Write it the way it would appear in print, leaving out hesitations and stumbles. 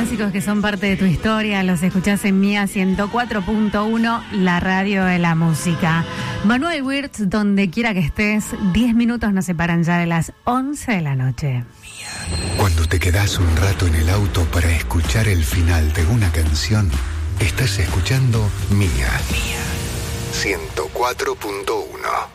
clásicos que son parte de tu historia, los escuchás en Mía 104.1, la radio de la música. Manuel Wirtz, donde quiera que estés, 10 minutos nos separan ya de las 11 de la noche. Cuando te quedás un rato en el auto para escuchar el final de una canción, estás escuchando Mía 104.1.